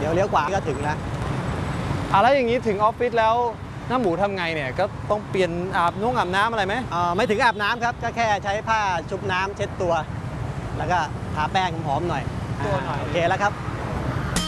ยวเลี้ยวขวาก็ถึงแล้วแล้วอย่างนี้ถึงออฟฟิศแล้วน้าหมูทำไงเนี่ยก็ต้องเปลี่ยนอาบน้ำอะไรไหมไม่ถึงอาบน้ำครับก็แค่ใช้ผ้าชุบน้ำเช็ดตัวแล้วก็ทาแป้งหอมๆหน่อยตัวหน่อยโอเคแล้วครับ